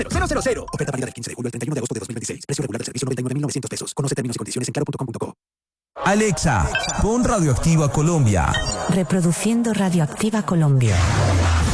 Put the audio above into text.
000. Oferta válida del 15 de julio al 31 de agosto de 2026. Precio regular del servicio 99.900 pesos. Conoce términos y condiciones en claro.com.co. Alexa, pon Radioactiva Colombia. Reproduciendo Radioactiva Colombia.